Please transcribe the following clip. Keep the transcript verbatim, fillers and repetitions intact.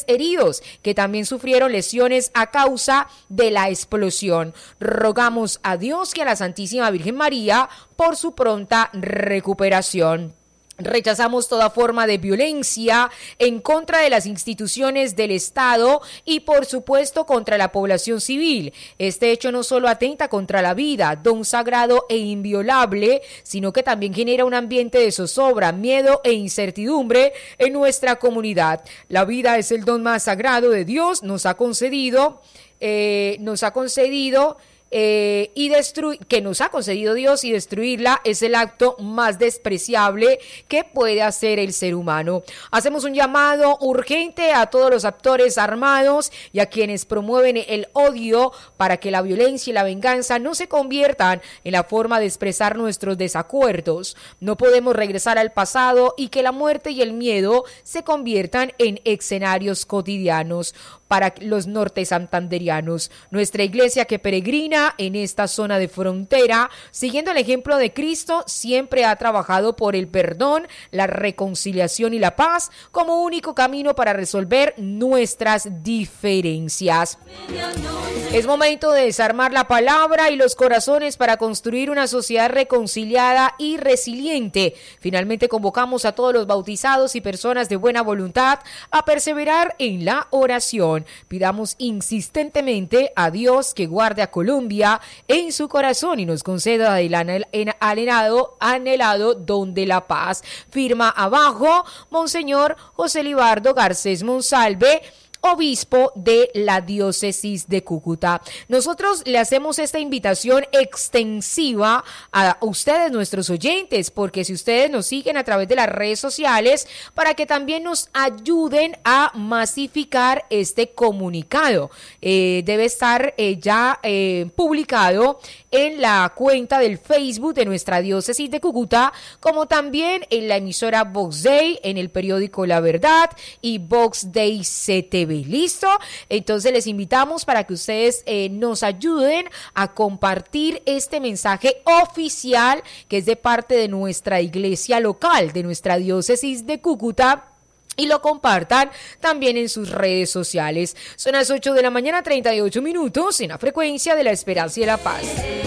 tres heridos que también sufrieron lesiones a causa de la explosión. Rogamos a Dios y a la Santísima Virgen María por su pronta recuperación. Rechazamos toda forma de violencia en contra de las instituciones del Estado y, por supuesto, contra la población civil. Este hecho no solo atenta contra la vida, don sagrado e inviolable, sino que también genera un ambiente de zozobra, miedo e incertidumbre en nuestra comunidad. La vida es el don más sagrado de Dios, nos ha concedido, eh, nos ha concedido... Eh, y destruir, que nos ha concedido Dios, y destruirla es el acto más despreciable que puede hacer el ser humano. Hacemos un llamado urgente a todos los actores armados y a quienes promueven el odio para que la violencia y la venganza no se conviertan en la forma de expresar nuestros desacuerdos. No podemos regresar al pasado y que la muerte y el miedo se conviertan en escenarios cotidianos para los norte santanderianos. Nuestra iglesia que peregrina en esta zona de frontera, siguiendo el ejemplo de Cristo, siempre ha trabajado por el perdón, la reconciliación y la paz como único camino para resolver nuestras diferencias. Es momento de desarmar la palabra y los corazones para construir una sociedad reconciliada y resiliente. Finalmente convocamos a todos los bautizados y personas de buena voluntad a perseverar en la oración. Pidamos insistentemente a Dios que guarde a Colombia en su corazón y nos conceda el anhelado, anhelado don de la paz. Firma abajo, Monseñor José Libardo Garcés Monsalve, obispo de la diócesis de Cúcuta. Nosotros le hacemos esta invitación extensiva a ustedes, nuestros oyentes, porque si ustedes nos siguen a través de las redes sociales, para que también nos ayuden a masificar este comunicado. Eh, debe estar eh, ya eh, publicado en la cuenta del Facebook de nuestra diócesis de Cúcuta, como también en la emisora Vox Day, en el periódico La Verdad y Vox Day C T V. ¿Listo? Entonces les invitamos para que ustedes eh, nos ayuden a compartir este mensaje oficial que es de parte de nuestra iglesia local, de nuestra diócesis de Cúcuta, y lo compartan también en sus redes sociales. Son las ocho de la mañana, treinta y ocho minutos, en la frecuencia de la esperanza y de la paz.